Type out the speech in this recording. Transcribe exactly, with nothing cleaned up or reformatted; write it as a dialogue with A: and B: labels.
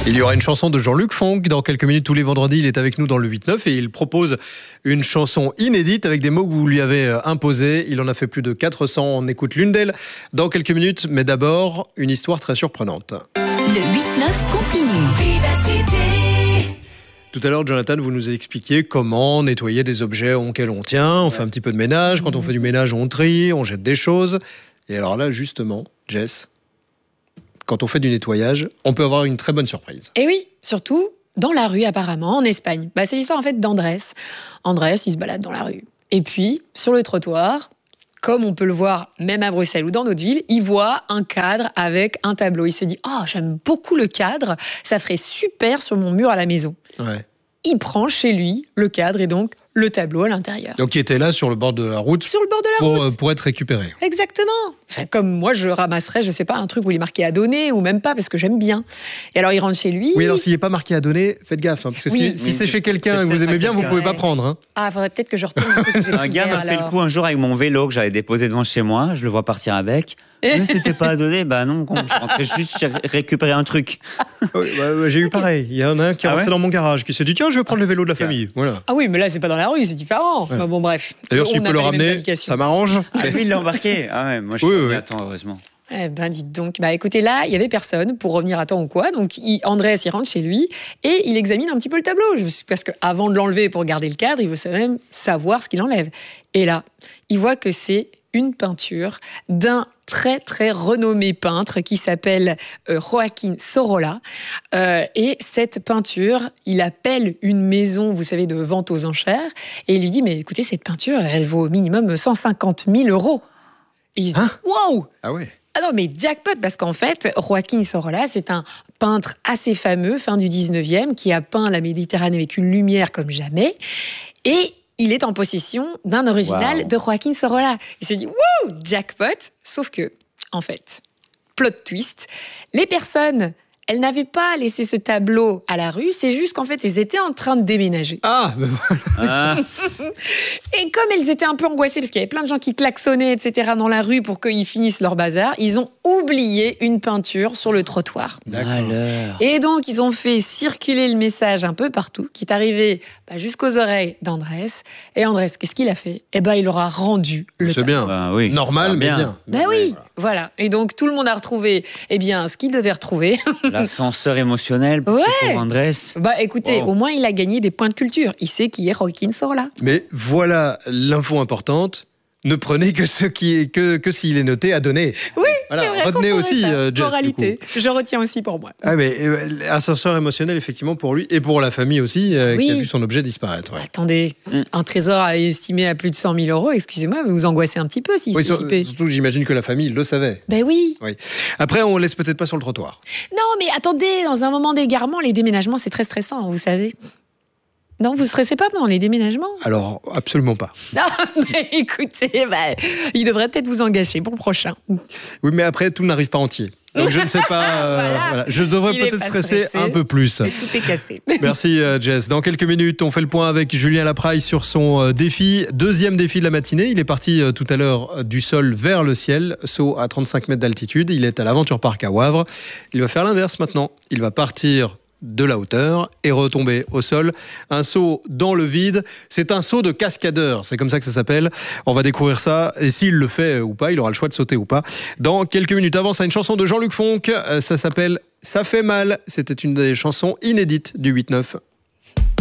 A: Il y aura une chanson de Jean-Luc Fonck dans quelques minutes. Tous les vendredis, il est avec nous dans le huit neuf et il propose une chanson inédite avec des mots que vous lui avez imposés. Il en a fait plus de quatre cents. On écoute l'une d'elles dans quelques minutes. Mais d'abord, une histoire très surprenante.
B: Le huit neuf continue. Vivacité.
A: Tout à l'heure, Jonathan, vous nous expliquiez comment nettoyer des objets auxquels on tient. On fait un petit peu de ménage. Quand on fait du ménage, on trie, on jette des choses. Et alors là, justement, Jess, quand on fait du nettoyage, on peut avoir une très bonne surprise.
C: Et oui, surtout dans la rue apparemment, en Espagne. Bah, c'est l'histoire en fait d'Andrés. Andrés, il se balade dans la rue. Et puis, sur le trottoir, comme on peut le voir même à Bruxelles ou dans notre ville, il voit un cadre avec un tableau. Il se dit « Oh, j'aime beaucoup le cadre, ça ferait super sur mon mur à la maison.
A: Ouais. »
C: Il prend chez lui le cadre et donc le tableau à l'intérieur.
A: Donc il était là sur le bord de la route,
C: sur le bord de la
A: pour,
C: route.
A: Euh, pour être récupéré.
C: Exactement. C'est comme moi, je ramasserais, je sais pas, un truc où il est marqué à donner ou même pas parce que j'aime bien. Et alors il rentre chez lui.
A: Oui, alors s'il n'est pas marqué à donner, faites gaffe. Hein, parce que
C: oui.
A: si, si c'est chez quelqu'un et que vous aimez bien, vous ne pouvez pas prendre. Hein.
C: Ah, faudrait peut-être que je retourne. Un,
D: un gars m'a fait le coup un jour avec mon vélo que j'avais déposé devant chez moi. Je le vois partir avec. Mais c'était pas à donner. Bah non, con, je rentrais juste récupérer un truc.
A: Oui, bah, j'ai eu pareil. Il y en a un qui est
D: ah
A: rentré
D: ouais
A: dans mon garage, qui s'est dit tiens, je vais prendre le vélo de la famille. Voilà.
C: Ah oui, mais là c'est pas dans la rue, c'est différent.
A: Ouais.
C: Bah, bon bref.
A: D'ailleurs, s'il peut le ramener, ça m'arrange.
D: Ah oui, il l'a embarqué. Ah ouais, moi je
A: oui,
D: suis
A: oui.
D: attends, heureusement.
C: Eh ben dites donc, bah écoutez là, il y avait personne pour revenir à temps ou quoi, donc il, Andrés il rentre chez lui et il examine un petit peu le tableau, parce qu'avant de l'enlever pour garder le cadre, il veut quand même savoir ce qu'il enlève. Et là, il voit que c'est une peinture d'un très très renommé peintre qui s'appelle euh, Joaquín Sorolla. Euh, et cette peinture, il appelle une maison, vous savez, de vente aux enchères, et il lui dit, mais écoutez, cette peinture, elle vaut au minimum cent cinquante mille euros. Et il se dit,
A: hein
C: wow!
A: Ah ouais.
C: Ah non, mais jackpot, parce qu'en fait, Joaquín Sorolla, c'est un peintre assez fameux, fin du dix-neuvième, qui a peint la Méditerranée avec une lumière comme jamais. Et il est en possession d'un original wow. de Joaquín Sorolla. Il se dit, wouh, jackpot. Sauf que, en fait, plot twist, les personnes, elles n'avaient pas laissé ce tableau à la rue, c'est juste qu'en fait, elles étaient en train de déménager.
A: Ah, ben voilà.
D: Ah.
C: Et comme elles étaient un peu angoissées, parce qu'il y avait plein de gens qui klaxonnaient, et cetera, dans la rue pour qu'ils finissent leur bazar, ils ont oublié une peinture sur le trottoir.
D: Alors.
C: Et donc, ils ont fait circuler le message un peu partout, qui est arrivé bah, jusqu'aux oreilles d'Andrés. Et Andrés, qu'est-ce qu'il a fait? Eh ben, il leur a rendu le
A: C'est bien.
D: Bah, oui,
A: normal, mais
D: bien.
A: bien.
C: Ben bah oui, voilà. Et donc, tout le monde a retrouvé eh bien, ce qu'il devait retrouver.
D: L'ascenseur émotionnel pour,
C: ouais.
D: pour Andrés.
C: Bah écoutez,
D: wow.
C: au moins il a gagné des points de culture. Il sait qui est Joaquín Sorolla.
A: Mais voilà l'info importante. Ne prenez que ce qui est que que s'il est noté à donner.
C: Oui,
A: voilà,
C: c'est vrai.
A: Retenez aussi, euh, Jess.
C: Moralité, je retiens aussi pour moi.
A: Ah mais euh, ascenseur émotionnel effectivement pour lui et pour la famille aussi euh,
C: oui.
A: qui a vu son objet disparaître. Ouais.
C: Attendez, mm. un trésor estimé à plus de cent mille euros. Excusez-moi, vous vous angoissez un petit peu s'il
A: oui,
C: se
A: sur, surtout, j'imagine que la famille le savait.
C: Ben oui.
A: oui. Après, on laisse peut-être pas sur le trottoir.
C: Non, mais attendez, dans un moment d'égarement, les déménagements, c'est très stressant, vous savez. Non, vous ne stressez pas pendant les déménagements?
A: Alors, absolument pas.
C: Non, mais écoutez, bah, il devrait peut-être vous engager pour le prochain.
A: Oui, mais après, tout n'arrive pas entier. Donc, je ne sais pas. Euh,
C: voilà.
A: Voilà. Je devrais
C: il
A: peut-être stresser stressé, un peu plus.
C: Et tout est cassé.
A: Merci, euh, Jess. Dans quelques minutes, on fait le point avec Julien Lapraille sur son euh, défi. Deuxième défi de la matinée. Il est parti euh, tout à l'heure euh, du sol vers le ciel. Saut à trente-cinq mètres d'altitude. Il est à l'Aventure Park à Wavre. Il va faire l'inverse maintenant. Il va partir de la hauteur et retomber au sol. Un saut dans le vide. C'est un saut de cascadeur. C'est comme ça que ça s'appelle. On va découvrir ça. Et s'il le fait ou pas, il aura le choix de sauter ou pas. Dans quelques minutes. Avant ça, une chanson de Jean-Luc Fonck. Ça s'appelle « Ça fait mal ». C'était une des chansons inédites du huit neuf.